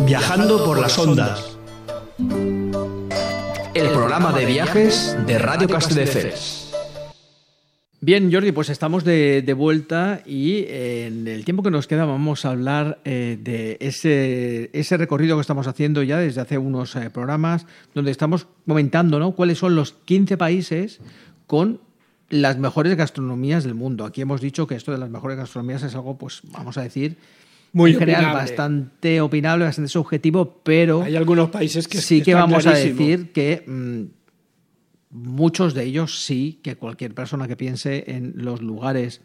Viajando por las ondas. El programa de viajes de Radio Castelldefels. Bien, Jordi, pues estamos de vuelta y en el tiempo que nos queda vamos a hablar de ese recorrido que estamos haciendo ya desde hace unos programas, donde estamos comentando, ¿no?, cuáles son los 15 países con las mejores gastronomías del mundo. Aquí hemos dicho que esto de las mejores gastronomías es algo, pues vamos a decir, muy en general opinable. Bastante opinable, bastante subjetivo, pero hay algunos países que sí que vamos clarísimo. A decir que muchos de ellos sí, que cualquier persona que piense en los lugares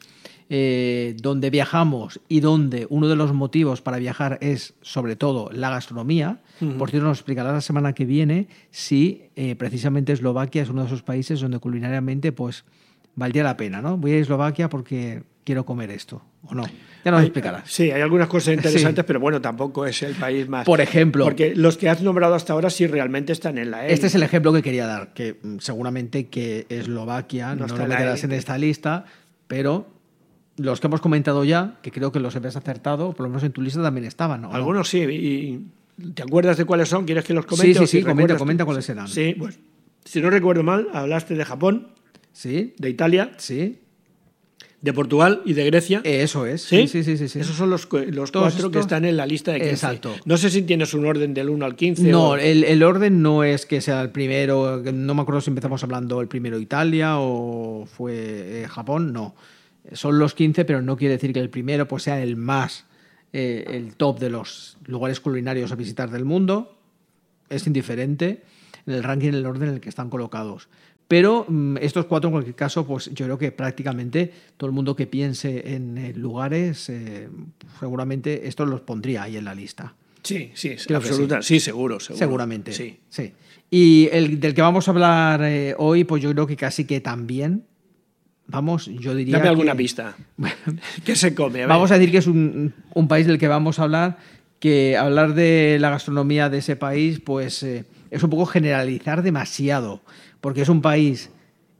donde viajamos y donde uno de los motivos para viajar es sobre todo la gastronomía. Por cierto, nos explicará la semana que viene si precisamente Eslovaquia es uno de esos países donde culinariamente pues valdría la pena, ¿no? Voy a Eslovaquia porque quiero comer esto, ¿o no? Ya nos explicará. Sí, hay algunas cosas interesantes, sí. Pero bueno, tampoco es el país más... Por ejemplo... Porque los que has nombrado hasta ahora sí realmente están en la élite. Este es el ejemplo que quería dar, que seguramente que Eslovaquia no lo meterás en esta lista, pero los que hemos comentado ya, que creo que los habías acertado, por lo menos en tu lista también estaban, ¿no? Algunos sí, y ¿te acuerdas de cuáles son? ¿Quieres que los comente? Sí, comenta cuáles eran. Sí, pues, si no recuerdo mal, hablaste de Japón, sí, de Italia, sí, de Portugal y de Grecia. Eso es. Sí. Esos son los cuatro que están en la lista de 15. Exacto. No sé si tienes un orden del 1 al 15. No, el orden no es que sea el primero. No me acuerdo si empezamos hablando el primero Italia o fue Japón. No. Son los 15, pero no quiere decir que el primero pues sea el más, el top de los lugares culinarios a visitar del mundo. Es indiferente en el ranking, en el orden en el que están colocados. Pero estos cuatro, en cualquier caso, pues yo creo que prácticamente todo el mundo que piense en lugares, seguramente estos los pondría ahí en la lista. Sí, absoluta. Sí, seguro. Seguramente. Sí. Y el del que vamos a hablar hoy, pues yo creo que casi que también. Vamos, yo diría. Dame alguna pista. ¿Qué se come? Vamos a decir que es un país del que vamos a hablar, que hablar de la gastronomía de ese país, pues es un poco generalizar demasiado. Porque es un país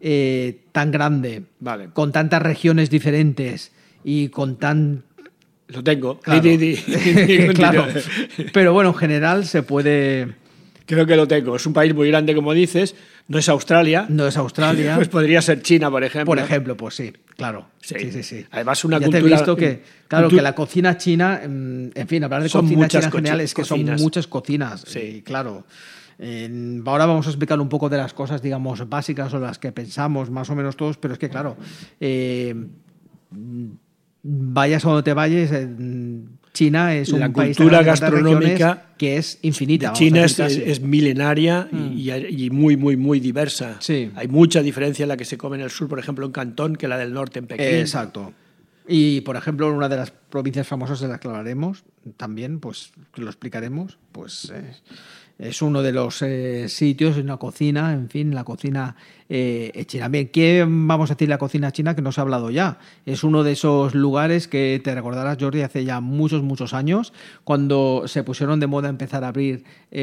tan grande, vale, con tantas regiones diferentes y con tan... Lo tengo. Claro. Claro. Pero bueno, en general se puede... Creo que lo tengo. Es un país muy grande, como dices. No es Australia. No es Australia. Pues podría ser China, por ejemplo. Por ejemplo, pues sí, claro. Sí. Además, una ya cultura... te he visto que, claro, que la cocina china... En fin, hablar de cocina china en general es que son muchas cocinas. Sí. Claro. Ahora vamos a explicar un poco de las cosas, digamos, básicas o las que pensamos más o menos todos, pero es que, claro, vayas a donde te vayas, China es un país de gastronómica que es infinita. China es milenaria y muy, muy, muy diversa. Sí. Hay mucha diferencia en la que se come en el sur, por ejemplo, en Cantón, que la del norte en Pekín. Exacto. Y, por ejemplo, en una de las provincias famosas de las que hablaremos, también, pues, que lo explicaremos, pues... es uno de los sitios, una cocina, en fin, la cocina china. Bien, ¿qué vamos a decir la cocina china que nos ha hablado ya? Es uno de esos lugares que te recordarás, Jordi, hace ya muchos, muchos años, cuando se pusieron de moda empezar a abrir,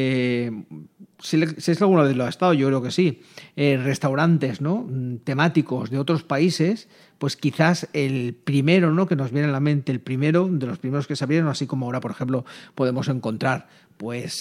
si es que alguna vez lo ha estado, yo creo que sí, restaurantes, ¿no?, temáticos de otros países, pues quizás el primero, ¿no?, que nos viene a la mente, el primero de los primeros que se abrieron, así como ahora, por ejemplo, podemos encontrar pues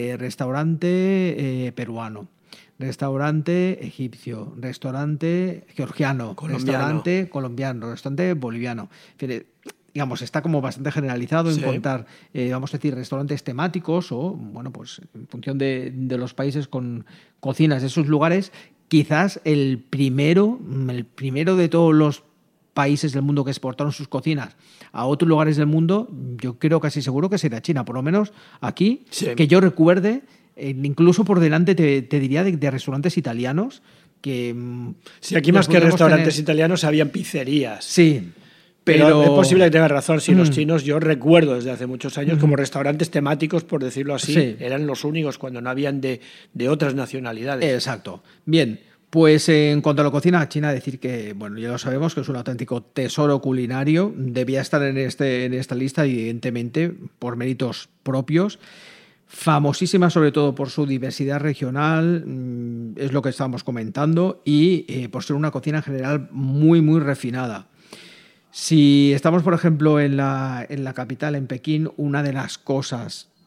restaurante peruano, restaurante egipcio, restaurante georgiano, restaurante colombiano, restaurante boliviano. Digamos, está como bastante generalizado en contar, vamos a decir, restaurantes temáticos o, bueno, pues en función de los países con cocinas de esos lugares. Quizás el primero de todos los países del mundo que exportaron sus cocinas a otros lugares del mundo, yo creo casi seguro que será China, por lo menos aquí, que yo recuerde, incluso por delante te diría de restaurantes italianos que... Sí, aquí más que restaurantes italianos habían pizzerías. Sí, pero es posible que tengas razón, si los chinos, yo recuerdo desde hace muchos años como restaurantes temáticos, por decirlo así, eran los únicos cuando no habían de otras nacionalidades. Exacto. Bien. Pues en cuanto a la cocina china, decir que, bueno, ya lo sabemos, que es un auténtico tesoro culinario. Debía estar en esta lista, evidentemente, por méritos propios. Famosísima sobre todo por su diversidad regional, es lo que estábamos comentando, y por ser una cocina en general muy, muy refinada. Si estamos, por ejemplo, en la capital, en Pekín, una de las cosas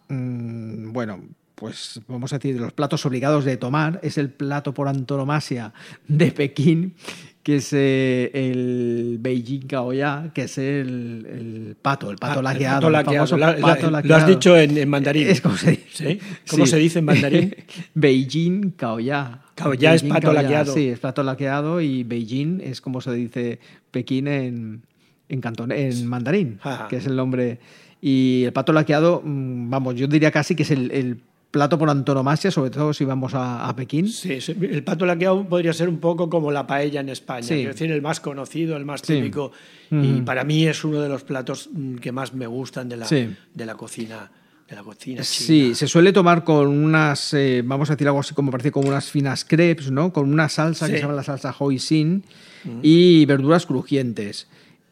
bueno, pues vamos a decir, de los platos obligados de tomar, es el plato por antonomasia de Pekín, que es el Beijing Gaoya, que es el pato laqueado. El famoso pato laqueado. Lo has dicho en mandarín. Es como se dice. ¿Sí? ¿Cómo se dice en mandarín? Beijing Gaoya. Gaoya es pato laqueado. Sí, es pato laqueado, y Beijing es como se dice Pekín en mandarín, que es el nombre. Y el pato laqueado, vamos, yo diría casi que es el plato por antonomasia, sobre todo si vamos a Pekín. Sí, el pato laqueado podría ser un poco como la paella en España, sí. Quiero decir, el más conocido, el más típico, y para mí es uno de los platos que más me gustan de la cocina. De la cocina china. Sí, se suele tomar con unas, vamos a decir algo así como parece como unas finas crepes, ¿no? Con una salsa que se llama la salsa hoisin y verduras crujientes.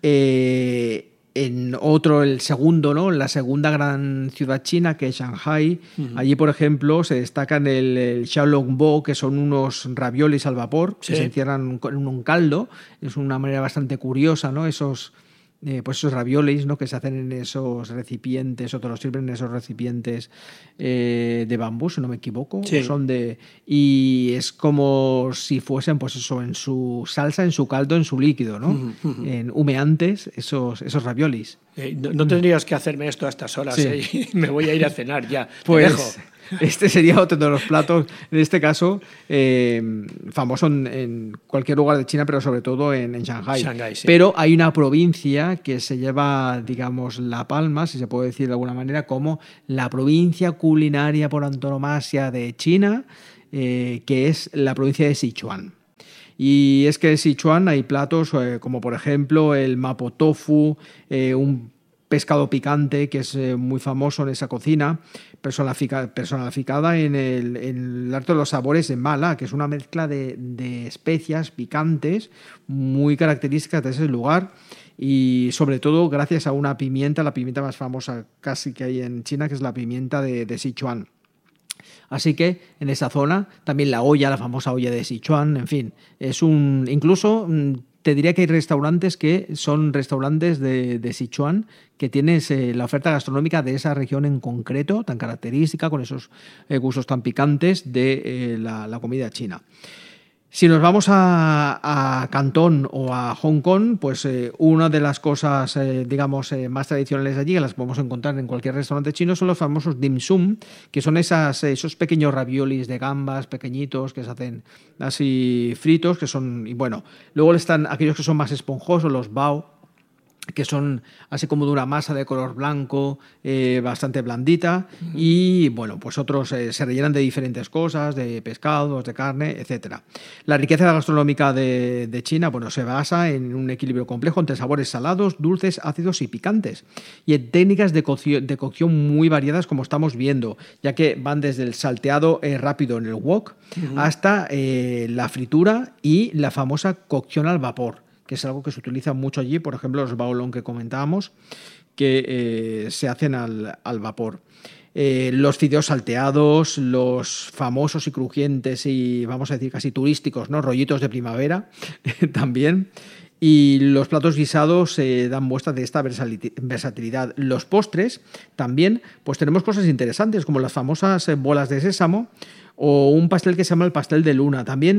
En otro, el segundo, ¿no? La segunda gran ciudad china, que es Shanghái, allí, por ejemplo, se destacan el xiaolongbao, que son unos raviolis al vapor, que se encierran en un caldo. Es una manera bastante curiosa, ¿no? Esos raviolis, ¿no? Que se hacen en esos recipientes, o te los sirven en esos recipientes de bambú, si no me equivoco. Sí. Y es como si fuesen, pues eso, en su salsa, en su caldo, en su líquido, ¿no? En humeantes, esos raviolis. No tendrías que hacerme esto a estas horas, Me voy a ir a cenar ya. Pues te dejo. Este sería otro de los platos, en este caso, famoso en cualquier lugar de China, pero sobre todo en Shanghái. Shanghái, sí. Pero hay una provincia que se lleva, digamos, la palma, si se puede decir de alguna manera, como la provincia culinaria por antonomasia de China, que es la provincia de Sichuan. Y es que en Sichuan hay platos como, por ejemplo, el mapo tofu, un pescado picante que es muy famoso en esa cocina, personificada en el arte de los sabores de mala, que es una mezcla de especias picantes muy características de ese lugar, y sobre todo gracias a una pimienta, la pimienta más famosa casi que hay en China, que es la pimienta de Sichuan. Así que en esa zona también la famosa olla de Sichuan, en fin, incluso te diría que hay restaurantes que son restaurantes de Sichuan, que tienes la oferta gastronómica de esa región en concreto, tan característica, con esos gustos tan picantes de la comida china. Si nos vamos a Cantón o a Hong Kong, pues una de las cosas, digamos, más tradicionales allí, que las podemos encontrar en cualquier restaurante chino, son los famosos dim sum, que son esos pequeños raviolis de gambas pequeñitos que se hacen así fritos, que son, y bueno, luego están aquellos que son más esponjosos, los bao, que son así como de una masa de color blanco, bastante blandita, y bueno, pues otros se rellenan de diferentes cosas, de pescados, de carne, etcétera. La riqueza gastronómica de China, bueno, se basa en un equilibrio complejo entre sabores salados, dulces, ácidos y picantes, y en técnicas de cocción muy variadas, como estamos viendo, ya que van desde el salteado rápido en el wok hasta la fritura y la famosa cocción al vapor, que es algo que se utiliza mucho allí, por ejemplo, los baolong que comentábamos, que se hacen al vapor. Los fideos salteados, los famosos y crujientes y, vamos a decir, casi turísticos, ¿no? Rollitos de primavera también. Y los platos guisados dan muestra de esta versatilidad. Los postres también, pues tenemos cosas interesantes, como las famosas bolas de sésamo, o un pastel que se llama el pastel de luna. También,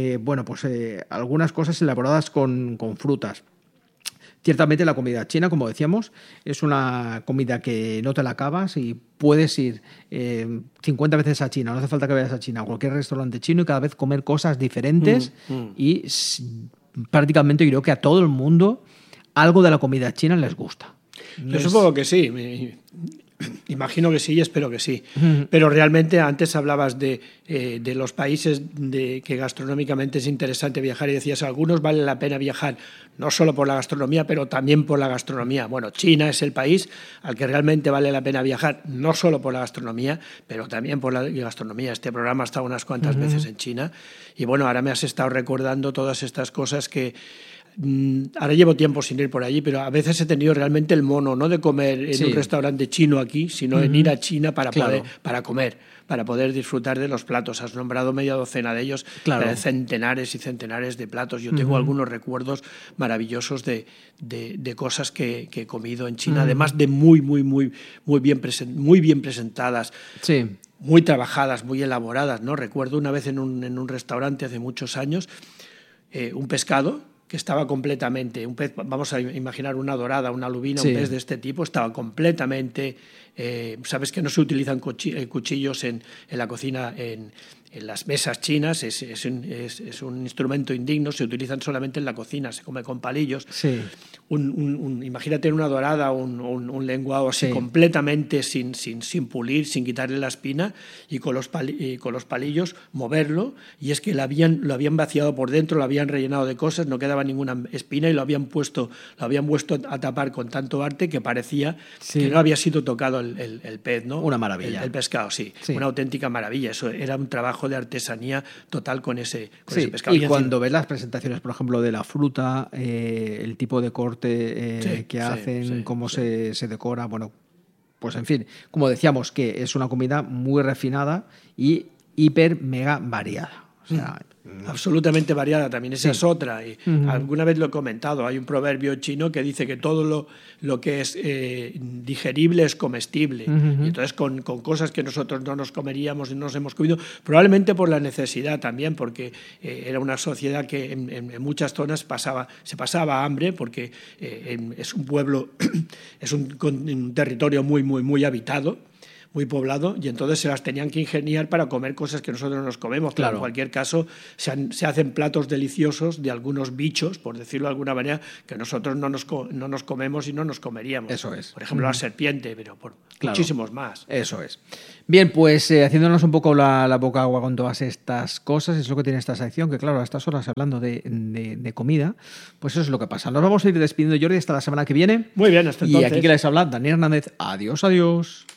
algunas cosas elaboradas con frutas. Ciertamente la comida china, como decíamos, es una comida que no te la acabas y puedes ir 50 veces a China, no hace falta que vayas a China, a cualquier restaurante chino y cada vez comer cosas diferentes y prácticamente yo creo que a todo el mundo algo de la comida china les gusta. Yo supongo que sí. Imagino que sí y espero que sí. Pero realmente antes hablabas de los países que gastronómicamente es interesante viajar y decías, algunos vale la pena viajar no solo por la gastronomía, pero también por la gastronomía. Bueno, China es el país al que realmente vale la pena viajar, no solo por la gastronomía, pero también por la gastronomía. Este programa ha estado unas cuantas veces en China y bueno, ahora me has estado recordando todas estas cosas que Ahora llevo tiempo sin ir por allí, pero a veces he tenido realmente el mono, no de comer en un restaurante chino aquí, sino en ir a China para comer, para poder disfrutar de los platos. Has nombrado media docena de ellos, centenares y centenares de platos. Yo tengo algunos recuerdos maravillosos de cosas que he comido en China, además de muy bien presentadas. Sí. Muy trabajadas, muy elaboradas, ¿no? Recuerdo una vez en un restaurante hace muchos años, un pescado que estaba completamente, un pez, vamos a imaginar una dorada, una lubina, un pez de este tipo, estaba completamente, sabes que no se utilizan cuchillos en la cocina, en las mesas chinas, es un instrumento indigno, se utilizan solamente en la cocina, se come con palillos. Sí. Imagínate una dorada, un lenguado así completamente sin pulir, sin quitarle la espina, y con los palillos moverlo, y es que lo habían vaciado por dentro, lo habían rellenado de cosas, no quedaba ninguna espina, y lo habían puesto a tapar con tanto arte que parecía que no había sido tocado el pez, ¿no? Una maravilla. El pescado, sí, una auténtica maravilla. Eso era un trabajo de artesanía total con ese pescado. Y cuando ves las presentaciones, por ejemplo, de la fruta, el tipo de corte que hacen, cómo se decora, bueno, pues en fin, como decíamos, que es una comida muy refinada y hiper mega variada. O sea, absolutamente variada, también esa es otra. Y alguna vez lo he comentado, hay un proverbio chino que dice que todo lo que es digerible es comestible. Y entonces con cosas que nosotros no nos comeríamos y no nos hemos comido, probablemente por la necesidad también, porque era una sociedad que en muchas zonas se pasaba hambre, porque es un pueblo, es un territorio muy habitado, muy poblado, y entonces se las tenían que ingeniar para comer cosas que nosotros no nos comemos. Claro. Pero en cualquier caso se hacen platos deliciosos de algunos bichos, por decirlo de alguna manera, que nosotros no nos comemos y no nos comeríamos. Eso es. Por ejemplo, la serpiente, pero muchísimos más. Eso es. Bien, pues haciéndonos un poco la boca agua con todas estas cosas, es lo que tiene esta sección, que claro, a estas horas hablando de comida, pues eso es lo que pasa. Nos vamos a ir despidiendo, Jordi, hasta la semana que viene. Muy bien, hasta entonces. Y aquí que les habla Dani Hernández. Adiós, adiós.